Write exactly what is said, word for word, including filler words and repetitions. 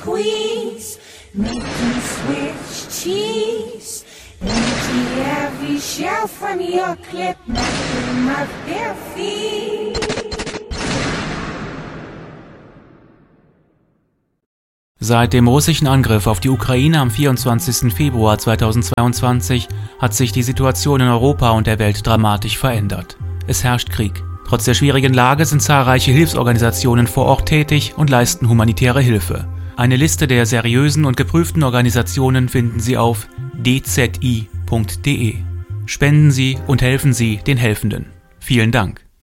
squeeze, make them switch cheese. Empty every shelf from your clip, knock them off their feet. Seit dem russischen Angriff auf die Ukraine am vierundzwanzigsten Februar zweitausendzweiundzwanzig hat sich die Situation in Europa und der Welt dramatisch verändert. Es herrscht Krieg. Trotz der schwierigen Lage sind zahlreiche Hilfsorganisationen vor Ort tätig und leisten humanitäre Hilfe. Eine Liste der seriösen und geprüften Organisationen finden Sie auf d z i punkt d e. Spenden Sie und helfen Sie den Helfenden. Vielen Dank.